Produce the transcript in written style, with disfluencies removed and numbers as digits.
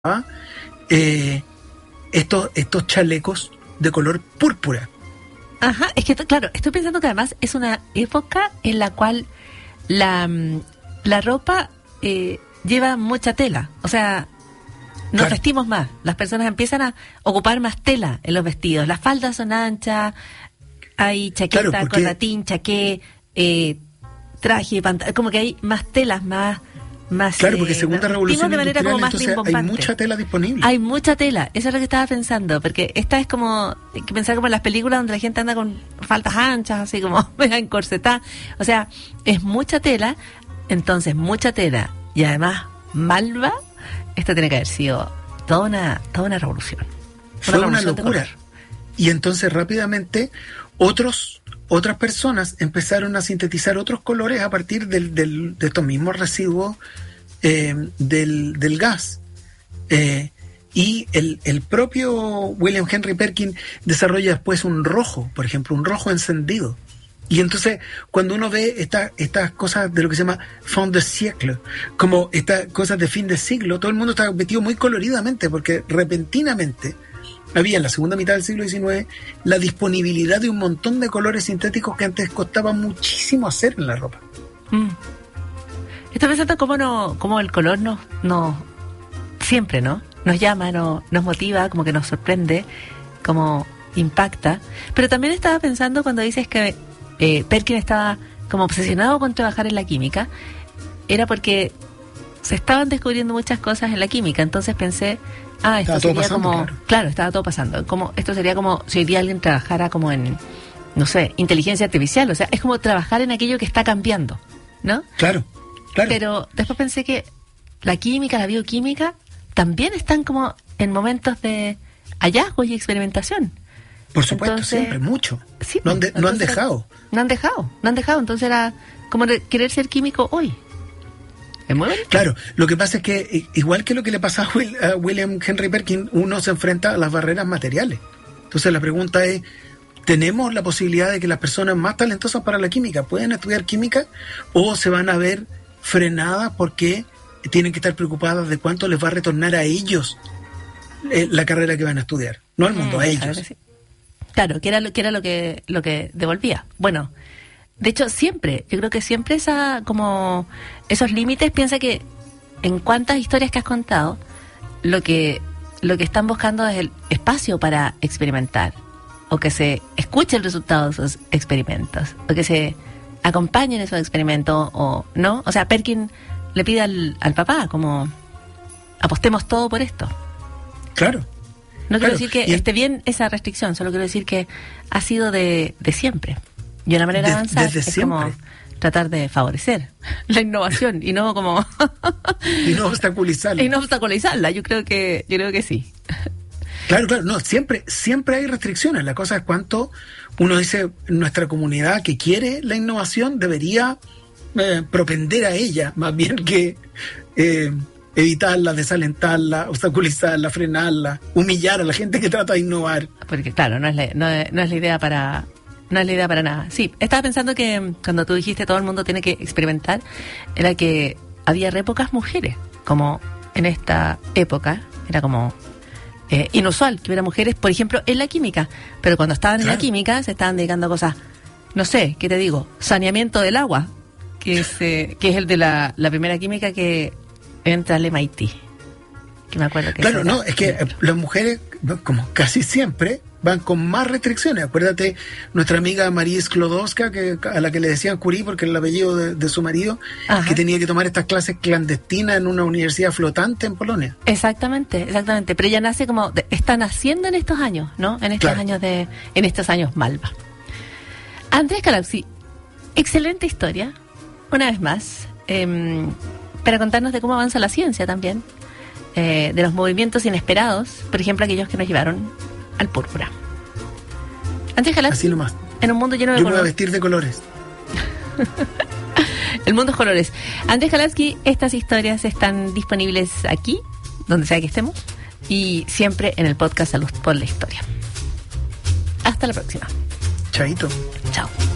estos chalecos de color púrpura. Ajá, es que claro, estoy pensando que además es una época en la cual la ropa lleva mucha tela, o sea, nos vestimos más, las personas empiezan a ocupar más tela en los vestidos, las faldas son anchas, hay chaqueta, corbatín, chaqué, traje, pantalón, como que hay más telas, más claro, porque segunda revolución de manera como más entonces hay mucha tela disponible. Hay mucha tela, eso es lo que estaba pensando, porque esta es como, hay que pensar como en las películas donde la gente anda con faldas anchas, así como encorsetada, o sea, es mucha tela, entonces mucha tela, y además malva, esto tiene que haber sido toda una revolución. Fue una locura. Y entonces rápidamente otras personas empezaron a sintetizar otros colores a partir de estos mismos residuos del gas. Y el propio William Henry Perkin desarrolla después un rojo, por ejemplo, un rojo encendido. Y entonces, cuando uno ve estas cosas de lo que se llama fin de siècle, como estas cosas de fin de siglo, todo el mundo está vestido muy coloridamente, porque repentinamente había en la segunda mitad del siglo XIX la disponibilidad de un montón de colores sintéticos que antes costaba muchísimo hacer en la ropa. Estoy pensando cómo el color nos siempre, ¿no? Nos llama, nos motiva, como que nos sorprende, como impacta. Pero también estaba pensando cuando dices que Perkin estaba como obsesionado con trabajar en la química, era porque se estaban descubriendo muchas cosas en la química, entonces pensé, esto sería pasando, como... Claro, estaba todo pasando. Esto sería como si hoy día alguien trabajara como en, no sé, inteligencia artificial, o sea, es como trabajar en aquello que está cambiando, ¿no? Claro. Pero después pensé que la química, la bioquímica, también están como en momentos de hallazgos y experimentación. Por supuesto, entonces, siempre, mucho. Sí, no han dejado. No han dejado. Entonces era como querer ser químico hoy. Es muy bonito. Claro, lo que pasa es que, igual que lo que le pasa a William Henry Perkin, uno se enfrenta a las barreras materiales. Entonces la pregunta es, ¿tenemos la posibilidad de que las personas más talentosas para la química puedan estudiar química o se van a ver frenadas porque tienen que estar preocupadas de cuánto les va a retornar a ellos la carrera que van a estudiar? No al mundo, a ellos. Claro, que era lo que devolvía. Bueno, de hecho yo creo que siempre esos límites, piensa que en cuántas historias que has contado, lo que están buscando es el espacio para experimentar, o que se escuche el resultado de esos experimentos, o que se acompañen esos experimentos, o no. O sea, Perkin le pide al papá como apostemos todo por esto. Claro. No quiero decir que esté bien esa restricción, solo quiero decir que ha sido de siempre. Y una manera de avanzar es siempre. Como tratar de favorecer la innovación y no como y no obstaculizarla. Yo creo que sí. Claro, no, siempre hay restricciones. La cosa es cuánto uno dice, nuestra comunidad que quiere la innovación debería propender a ella, más bien que evitarla, desalentarla, obstaculizarla, frenarla, humillar a la gente que trata de innovar. Porque claro, no es la idea para nada. Sí, estaba pensando que cuando tú dijiste todo el mundo tiene que experimentar, era que había re pocas mujeres, como en esta época, era como inusual que hubiera mujeres, por ejemplo, en la química, pero cuando estaban en la química se estaban dedicando a cosas, no sé, ¿qué te digo? Saneamiento del agua, que es el de la primera química que entra al MIT, que me acuerdo que... Claro, no, es que las mujeres, como casi siempre, van con más restricciones. Acuérdate, nuestra amiga Marie Sklodowska, a la que le decían Curie porque era el apellido de su marido, que tenía que tomar estas clases clandestinas en una universidad flotante en Polonia. Exactamente. Pero ella nace como... está naciendo en estos años, ¿no? En estos años Malva. Andrés Calauzi, excelente historia, una vez más, para contarnos de cómo avanza la ciencia también, de los movimientos inesperados, por ejemplo, aquellos que nos llevaron al púrpura. Andrés Calauzi, así nomás. En un mundo lleno de colores. Yo me voy a vestir de colores. El mundo es colores. Andrés Calauzi, estas historias están disponibles aquí, donde sea que estemos, y siempre en el podcast Salud por la Historia. Hasta la próxima. Chaito. Chao.